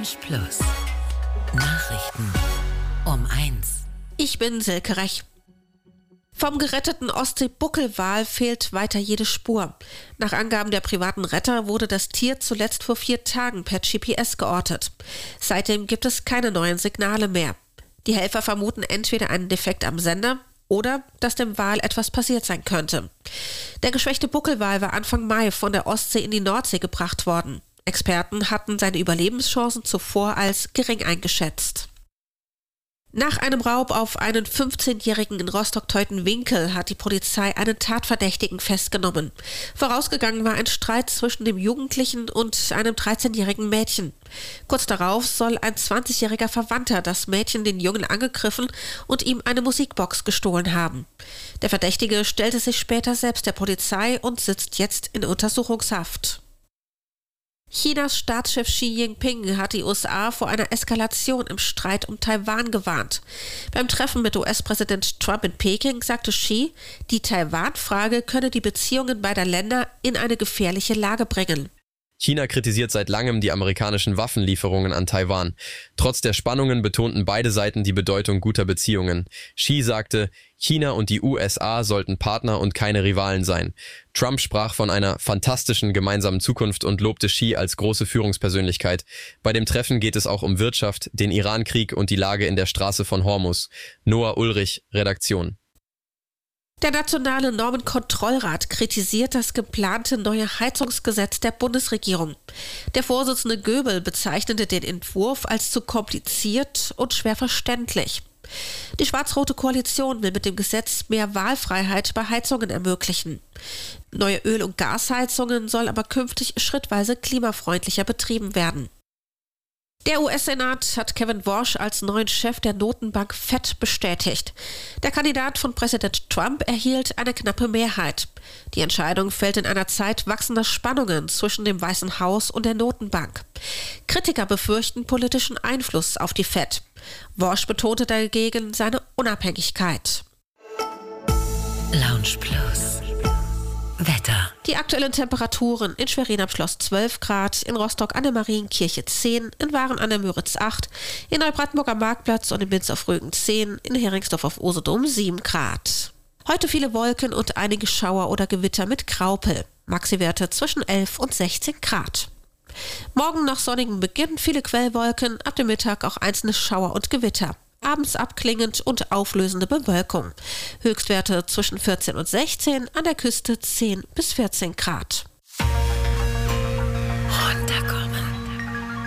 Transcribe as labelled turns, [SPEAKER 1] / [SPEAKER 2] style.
[SPEAKER 1] Lounge Plus. Nachrichten um 1.
[SPEAKER 2] Ich bin Silke Rech. Vom geretteten Ostsee-Buckelwal fehlt weiter jede Spur. Nach Angaben der privaten Retter wurde das Tier zuletzt vor 4 Tagen per GPS geortet. Seitdem gibt es keine neuen Signale mehr. Die Helfer vermuten entweder einen Defekt am Sender oder dass dem Wal etwas passiert sein könnte. Der geschwächte Buckelwal war Anfang Mai von der Ostsee in die Nordsee gebracht worden. Experten hatten seine Überlebenschancen zuvor als gering eingeschätzt. Nach einem Raub auf einen 15-Jährigen in Rostock-Teutenwinkel hat die Polizei einen Tatverdächtigen festgenommen. Vorausgegangen war ein Streit zwischen dem Jugendlichen und einem 13-jährigen Mädchen. Kurz darauf soll ein 20-jähriger Verwandter das Mädchen den Jungen angegriffen und ihm eine Musikbox gestohlen haben. Der Verdächtige stellte sich später selbst der Polizei und sitzt jetzt in Untersuchungshaft. Chinas Staatschef Xi Jinping hat die USA vor einer Eskalation im Streit um Taiwan gewarnt. Beim Treffen mit US-Präsident Trump in Peking sagte Xi, die Taiwan-Frage könne die Beziehungen beider Länder in eine gefährliche Lage bringen.
[SPEAKER 3] China kritisiert seit langem die amerikanischen Waffenlieferungen an Taiwan. Trotz der Spannungen betonten beide Seiten die Bedeutung guter Beziehungen. Xi sagte, China und die USA sollten Partner und keine Rivalen sein. Trump sprach von einer fantastischen gemeinsamen Zukunft und lobte Xi als große Führungspersönlichkeit. Bei dem Treffen geht es auch um Wirtschaft, den Iran-Krieg und die Lage in der Straße von Hormuz. Noah Ulrich, Redaktion.
[SPEAKER 2] Der Nationale Normenkontrollrat kritisiert das geplante neue Heizungsgesetz der Bundesregierung. Der Vorsitzende Göbel bezeichnete den Entwurf als zu kompliziert und schwer verständlich. Die schwarz-rote Koalition will mit dem Gesetz mehr Wahlfreiheit bei Heizungen ermöglichen. Neue Öl- und Gasheizungen sollen aber künftig schrittweise klimafreundlicher betrieben werden. Der US-Senat hat Kevin Warsh als neuen Chef der Notenbank Fed bestätigt. Der Kandidat von Präsident Trump erhielt eine knappe Mehrheit. Die Entscheidung fällt in einer Zeit wachsender Spannungen zwischen dem Weißen Haus und der Notenbank. Kritiker befürchten politischen Einfluss auf die Fed. Warsh betonte dagegen seine Unabhängigkeit.
[SPEAKER 1] Lounge Plus. Wetter.
[SPEAKER 2] Die aktuellen Temperaturen: in Schwerin am Schloss 12 Grad, in Rostock an der Marienkirche 10, in Waren an der Müritz 8, in Neubrandenburg am Marktplatz und in Binz auf Rügen 10, in Heringsdorf auf Usedom 7 Grad. Heute viele Wolken und einige Schauer oder Gewitter mit Graupel. Maxiwerte zwischen 11 und 16 Grad. Morgen nach sonnigem Beginn viele Quellwolken, ab dem Mittag auch einzelne Schauer und Gewitter. Abends abklingend und auflösende Bewölkung. Höchstwerte zwischen 14 und 16, an der Küste 10 bis 14 Grad.
[SPEAKER 1] Runterkommen.